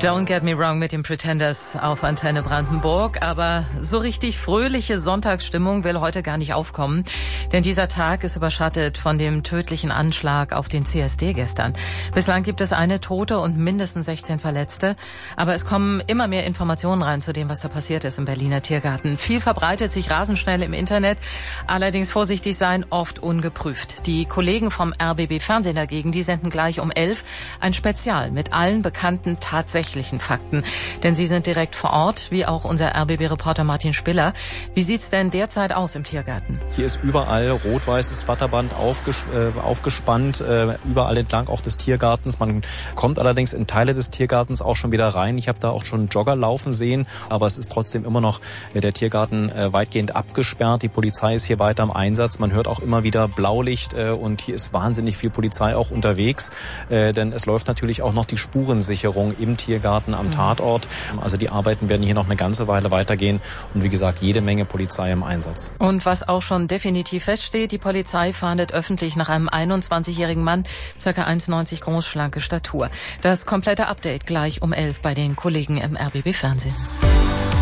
Don't get me wrong mit den Pretenders auf Antenne Brandenburg, aber so richtig fröhliche Sonntagsstimmung will heute gar nicht aufkommen, denn dieser Tag ist überschattet von dem tödlichen Anschlag auf den CSD gestern. Bislang gibt es eine Tote und mindestens 16 Verletzte, aber es kommen immer mehr Informationen rein zu dem, was da passiert ist im Berliner Tiergarten. Viel verbreitet sich rasend schnell im Internet, allerdings vorsichtig sein, oft ungeprüft. Die Kollegen vom RBB Fernsehen dagegen, die senden gleich um 11 ein Spezial mit allen bekannten tatsächlichen Fakten. Denn sie sind direkt vor Ort, wie auch unser RBB-Reporter Martin Spiller. Wie sieht's denn derzeit aus im Tiergarten? Hier ist überall rot-weißes Watterband aufgespannt, überall entlang auch des Tiergartens. Man kommt allerdings in Teile des Tiergartens auch schon wieder rein. Ich habe da auch schon Jogger laufen sehen, aber es ist trotzdem immer noch der Tiergarten weitgehend abgesperrt. Die Polizei ist hier weiter im Einsatz. Man hört auch immer wieder Blaulicht und hier ist wahnsinnig viel Polizei auch unterwegs, denn es läuft natürlich auch noch die Spurensicherung im Tiergarten am Tatort. Also die Arbeiten werden hier noch eine ganze Weile weitergehen und wie gesagt, jede Menge Polizei im Einsatz. Und was auch schon definitiv feststeht, die Polizei fahndet öffentlich nach einem 21-jährigen Mann, ca. 1,90 groß, schlanke Statur. Das komplette Update gleich um 11 bei den Kollegen im RBB Fernsehen.